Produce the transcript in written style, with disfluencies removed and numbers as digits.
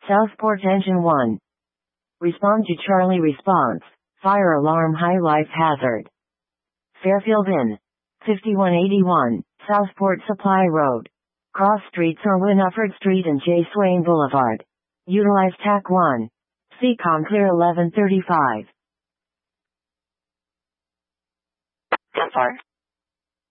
Southport Engine 1. Respond to Charlie response. Fire alarm high life hazard. Fairfield Inn. 5181, Southport Supply Road. Cross Streets or Winifred Street and J. Swain Boulevard. Utilize TAC 1. Seacom Clear 1135. Ten 4.